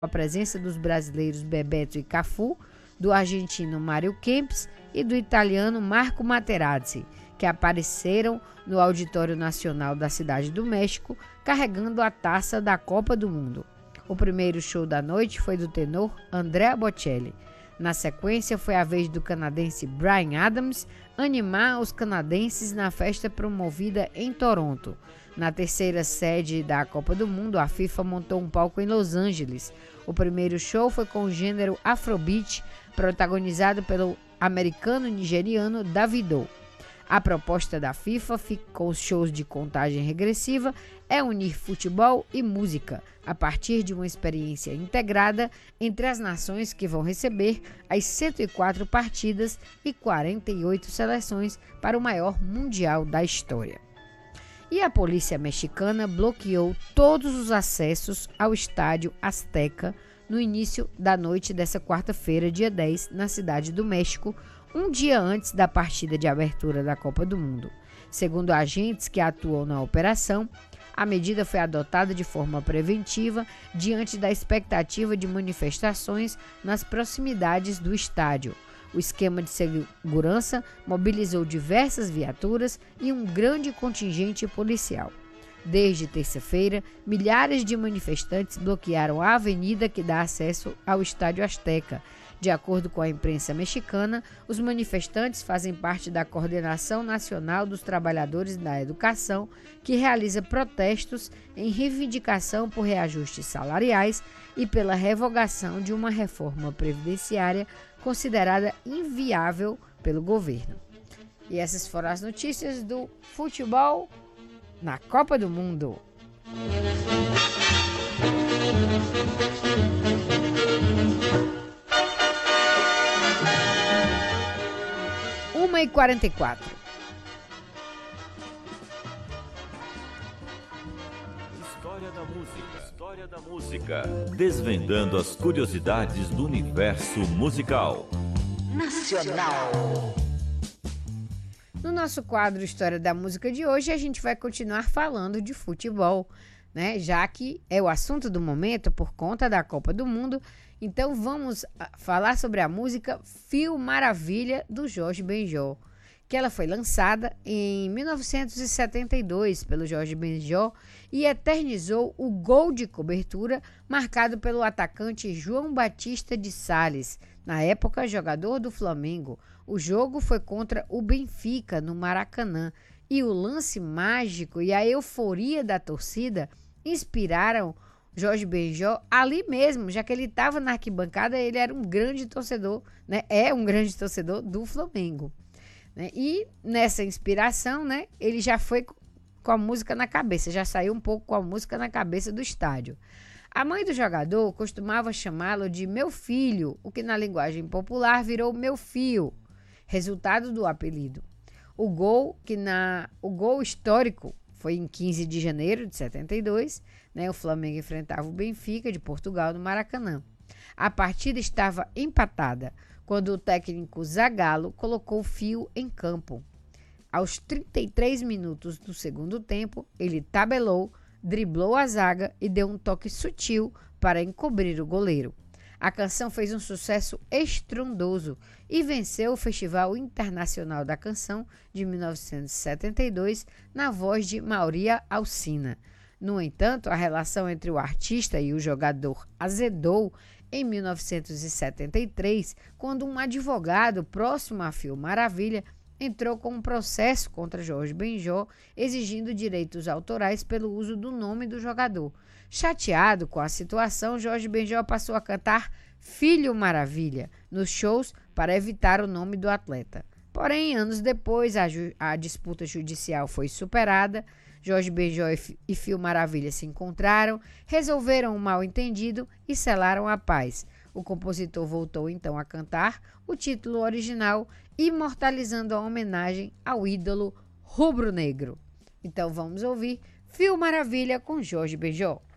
a presença dos brasileiros Bebeto e Cafu, do argentino Mário Kempis e do italiano Marco Materazzi, que apareceram no Auditório Nacional da Cidade do México, carregando a taça da Copa do Mundo. O primeiro show da noite foi do tenor Andrea Bocelli. Na sequência, foi a vez do canadense Bryan Adams animar os canadenses na festa promovida em Toronto. Na terceira sede da Copa do Mundo, a FIFA montou um palco em Los Angeles. O primeiro show foi com o gênero Afrobeat, protagonizado pelo americano-nigeriano Davido. A proposta da FIFA, com os shows de contagem regressiva, é unir futebol e música, a partir de uma experiência integrada entre as nações que vão receber as 104 partidas e 48 seleções para o maior mundial da história. E a polícia mexicana bloqueou todos os acessos ao estádio Azteca no início da noite dessa quarta-feira, dia 10, na Cidade do México, um dia antes da partida de abertura da Copa do Mundo. Segundo agentes que atuam na operação, a medida foi adotada de forma preventiva diante da expectativa de manifestações nas proximidades do estádio. O esquema de segurança mobilizou diversas viaturas e um grande contingente policial. Desde terça-feira, milhares de manifestantes bloquearam a avenida que dá acesso ao Estádio Azteca. De acordo com a imprensa mexicana, os manifestantes fazem parte da Coordenação Nacional dos Trabalhadores da Educação, que realiza protestos em reivindicação por reajustes salariais e pela revogação de uma reforma previdenciária considerada inviável pelo governo. E essas foram as notícias do futebol na Copa do Mundo. 1h44. História da música. Desvendando as curiosidades do universo musical. Nacional. No nosso quadro História da Música de hoje, a gente vai continuar falando de futebol, né? Já que é o assunto do momento por conta da Copa do Mundo. Então vamos falar sobre a música Fio Maravilha, do Jorge Benjor, que ela foi lançada em 1972 pelo Jorge Benjor e eternizou o gol de cobertura marcado pelo atacante João Batista de Sales, na época jogador do Flamengo. O jogo foi contra o Benfica, no Maracanã, e o lance mágico e a euforia da torcida inspiraram Jorge Benjor ali mesmo, já que ele estava na arquibancada. Ele era um grande torcedor, né? É um grande torcedor do Flamengo, né? E nessa inspiração, né, ele já foi com a música na cabeça, já saiu um pouco com a música na cabeça do estádio. A mãe do jogador costumava chamá-lo de meu filho, o que na linguagem popular virou meu fio, resultado do apelido. O gol histórico foi em 15 de janeiro de 72, né? O Flamengo enfrentava o Benfica de Portugal no Maracanã. A partida estava empatada quando o técnico Zagallo colocou o Fio em campo. Aos 33 minutos do segundo tempo, ele tabelou, driblou a zaga e deu um toque sutil para encobrir o goleiro. A canção fez um sucesso estrondoso e venceu o Festival Internacional da Canção de 1972 na voz de Maria Alcina. No entanto, a relação entre o artista e o jogador azedou em 1973, quando um advogado próximo a Fio Maravilha entrou com um processo contra Jorge Benjor, exigindo direitos autorais pelo uso do nome do jogador. Chateado com a situação, Jorge Benjor passou a cantar Filho Maravilha nos shows para evitar o nome do atleta. Porém, anos depois, a disputa judicial foi superada. Jorge Benjor e Fio Maravilha se encontraram, resolveram o mal-entendido e selaram a paz. O compositor voltou então a cantar o título original, imortalizando a homenagem ao ídolo rubro-negro. Então vamos ouvir Fio Maravilha com Jorge Benjor.